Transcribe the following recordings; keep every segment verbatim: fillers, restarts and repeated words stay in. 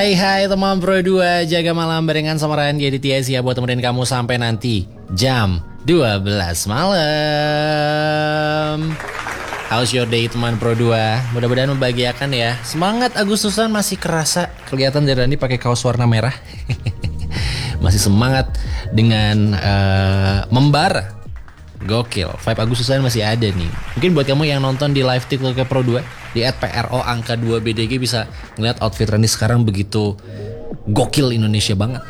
Hai hai teman Pro dua, jaga malam barengan sama Randy Aditya ya buat temenin kamu sampai nanti jam dua belas malam. How's your day teman Pro dua? Mudah-mudahan membahagiakan ya. Semangat Agustusan masih kerasa. Kelihatan dari Randy pakai kaos warna merah. Masih semangat dengan uh, membara. Gokil, vibe Agustusan masih ada nih. Mungkin buat kamu yang nonton di live TikTok Pro dua di at pro angka dua b d g bisa ngeliat outfit Randy sekarang begitu gokil Indonesia banget.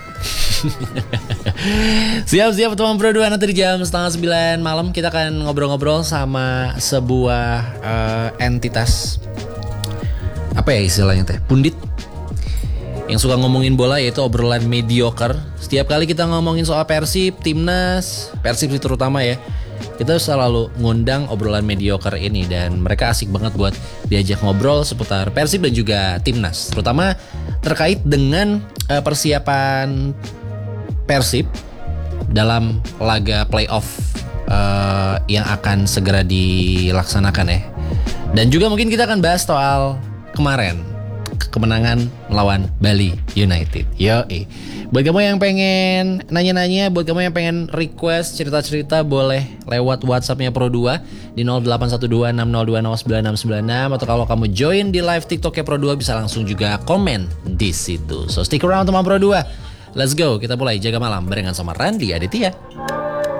Siap-siap teman Pro dua, nanti di jam setengah sembilan malam kita akan ngobrol-ngobrol sama sebuah uh, entitas. Apa ya istilahnya teh? Pundit yang suka ngomongin bola, yaitu obrolan mediocre. Setiap kali kita ngomongin soal Persib, Timnas, Persib terutama ya, kita selalu ngundang obrolan mediocre ini. Dan mereka asik banget buat diajak ngobrol seputar Persib dan juga Timnas, terutama terkait dengan uh, persiapan Persib dalam laga playoff uh, yang akan segera dilaksanakan ya. Dan juga mungkin kita akan bahas soal kemarin kemenangan melawan Bali United. Yoi. Buat kamu yang pengen nanya-nanya, buat kamu yang pengen request cerita-cerita, boleh lewat WhatsAppnya Pro dua di nol delapan satu dua enam nol dua nol sembilan enam sembilan enam, atau kalau kamu join di live TikToknya Pro dua bisa langsung juga komen di situ. So stick around teman Pro dua. Let's go, kita mulai jaga malam barengan sama Randy Aditya.